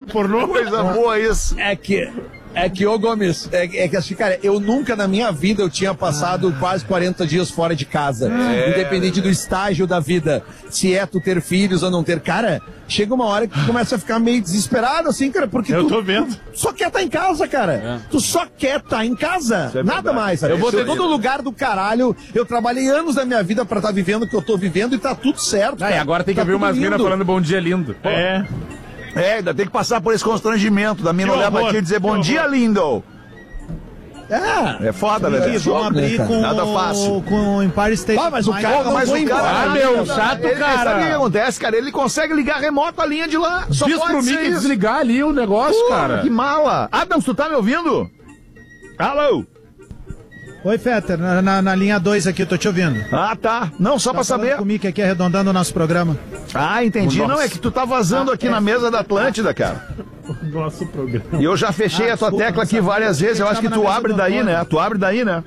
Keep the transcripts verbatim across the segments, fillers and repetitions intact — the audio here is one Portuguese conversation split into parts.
pornô. Coisa boa isso. É que... É que, ô Gomes, é, é que assim, cara, eu nunca na minha vida eu tinha passado quase quarenta dias fora de casa. É. Independente do estágio da vida. Se é tu ter filhos ou não ter. Cara, chega uma hora que tu começa a ficar meio desesperado, assim, cara, porque eu tu, tô vendo. tu só quer estar em casa, cara. É. Tu só quer estar em casa. É nada mais, sabe? Eu vou ter todo lugar do caralho. Eu trabalhei anos da minha vida pra estar vivendo o que eu tô vivendo e tá tudo certo. Ah, e agora tem que tá ouvir umas minas falando bom dia lindo. Pô. É. É, ainda tem que passar por esse constrangimento da mina olhar pra ti e dizer bom dia, lindo. É, é foda, velho. Vamos abrir com nada fácil. Com o Empire State. Ah, mas o cara, não, mas o cara, ah, meu, chato, ele, cara. Sabe o que acontece, cara? Ele consegue ligar remoto a linha de lá. Só Diz pode pro mim que desligar ali o negócio, Pô, cara. Que mala. Adams, tu tá me ouvindo? Alô? Oi, Fetter, na, na, na linha dois aqui, eu tô te ouvindo. Ah, tá. Não, só tá pra saber. Com o Mickey aqui arredondando o nosso programa. Ah, entendi. Nossa. Não, é que tu tá vazando ah, aqui é. na mesa da Atlântida, cara. O nosso programa. E eu já fechei ah, a tua desculpa, tecla aqui várias vezes. Eu acho que tu abre daí, né? Tu abre daí, né?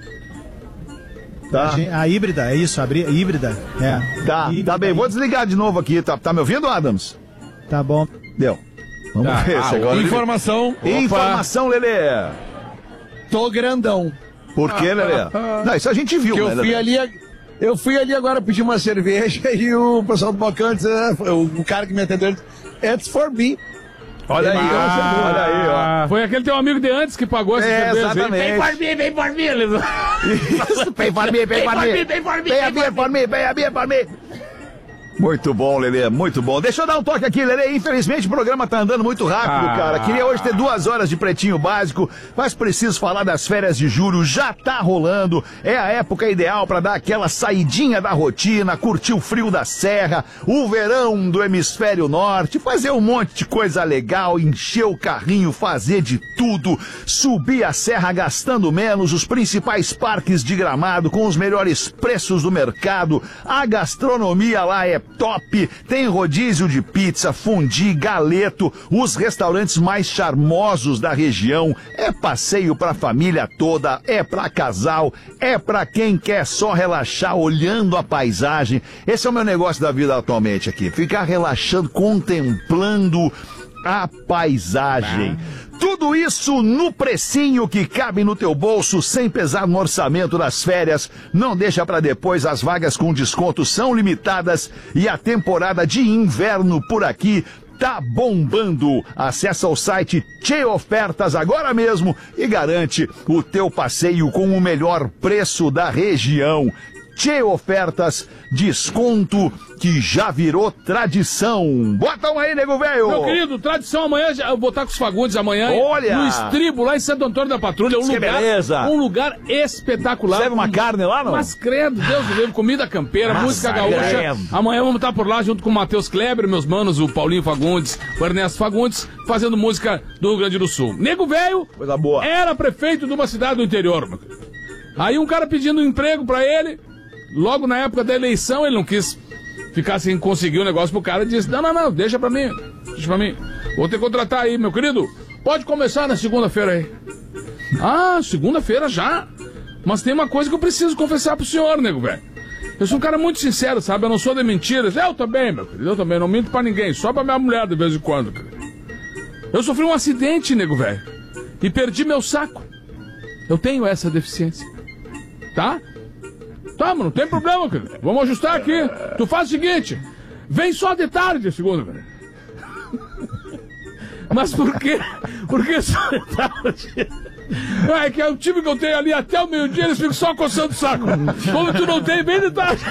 Tá. A, a híbrida, é isso, abrir híbrida. É. Tá, híbrida, tá bem. Vou desligar de novo aqui. Tá, tá me ouvindo, Adams? Tá bom. Deu. Vamos tá. ver. Ah, agora informação. Ele... Informação, Lelê. Tô grandão. Por quê, Lelê? Não, isso a gente viu, que né, eu fui ali, eu fui ali agora pedir uma cerveja e o pessoal do balcão disse, o, o cara que me atendeu disse, it's for me. Olha aí, ah, olha aí, ó. Foi aquele teu amigo de antes que pagou essa é, cerveja. Exatamente. Vem por mim, vem por mim. Isso, vem por mim, vem por mim. Vem por mim, vem por mim, vem por mim. Muito bom, Lelê, muito bom. Deixa eu dar um toque aqui, Lelê. Infelizmente o programa tá andando muito rápido, ah. cara. Queria hoje ter duas horas de Pretinho Básico, mas preciso falar das férias de julho. Já tá rolando. É a época ideal pra dar aquela saidinha da rotina, curtir o frio da serra, o verão do hemisfério norte, fazer um monte de coisa legal, encher o carrinho, fazer de tudo, subir a serra gastando menos, os principais parques de Gramado com os melhores preços do mercado. A gastronomia lá é top, tem rodízio de pizza, fundi, galeto, os restaurantes mais charmosos da região. É passeio pra família toda, é pra casal, é pra quem quer só relaxar olhando a paisagem. Esse é o meu negócio da vida atualmente aqui, ficar relaxando, contemplando a paisagem. Ah. Tudo isso no precinho que cabe no teu bolso, sem pesar no orçamento das férias. Não deixa pra depois, as vagas com desconto são limitadas e a temporada de inverno por aqui tá bombando. Acessa o site Tchê Ofertas agora mesmo e garante o teu passeio com o melhor preço da região. Tchê Ofertas, desconto que já virou tradição. Bota um aí, nego velho. Meu querido, tradição amanhã, eu vou estar com os Fagundes amanhã. Olha. No Estribo, lá em Santo Antônio da Patrulha. Um que lugar, beleza. Um lugar espetacular. Serve uma um... carne lá, não? Mas credo, Deus do livro, comida campeira, Nossa, música gaúcha. credo. Amanhã vamos estar por lá junto com o Matheus Kleber, meus manos, o Paulinho Fagundes, o Ernesto Fagundes, fazendo música do Rio Grande do Sul. Nego velho coisa boa. Era prefeito de uma cidade do interior. Meu querido. Aí um cara pedindo um emprego pra ele. Logo na época da eleição, ele não quis ficar sem conseguir o um negócio pro cara e disse, não, não, não, deixa pra mim, deixa pra mim. Vou ter que contratar aí, meu querido. Pode começar na segunda-feira aí. Ah, segunda-feira já? Mas tem uma coisa que eu preciso confessar pro senhor, nego, velho. Eu sou um cara muito sincero, sabe? Eu não sou de mentiras. Eu também, meu querido, eu também. Não minto pra ninguém, só pra minha mulher de vez em quando, cara. Eu sofri um acidente, nego, velho. E perdi meu saco. Eu tenho essa deficiência. Tá? Tá, mas não tem problema, querido. Vamos ajustar aqui. Tu faz o seguinte, vem só de tarde, segunda, velho. Mas por quê? Por que só de tarde? É que é o time que eu tenho ali até o meio-dia, eles ficam só coçando o saco. Como tu não tem, vem de tarde.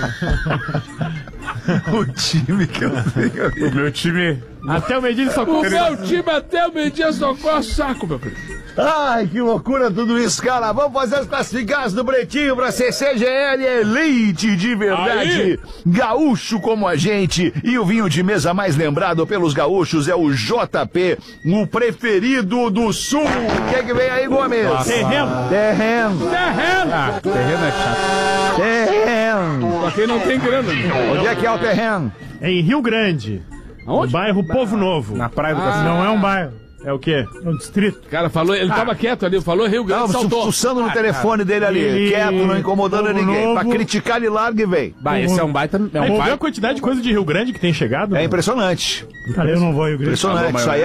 O time que eu tenho ali. O meu time... Até o meio-dia só coça. O meu time até o meio-dia só coça o saco, meu filho. Ai, que loucura tudo isso, cara. Vamos fazer as classificadas do Pretinho pra C C G L Elite de verdade. Aí. Gaúcho como a gente. E o vinho de mesa mais lembrado pelos gaúchos é o J P, o preferido do Sul. O que que vem aí, Gomes? Nossa. Terreno. Terreno. Terreno. Ah, terreno é chato. Terreno. Pra quem não tem grana. Onde é que é o terreno? É em Rio Grande. Aonde? O bairro Povo Novo. Na Praia do ah. Cacete. Não é um bairro. É o quê? É um distrito. Cara, falou, ele ah. tava quieto ali, falou Rio Grande, não, saltou. Fuçando no ah, telefone dele ali, e... quieto, não incomodando Povo ninguém. Novo. Pra criticar, ele larga e vem. Bah, esse é um baita... É um Aí, baita... a quantidade de coisa de Rio Grande que tem chegado? É impressionante. Cara, eu não vou Rio Grande. Impressionante, isso aí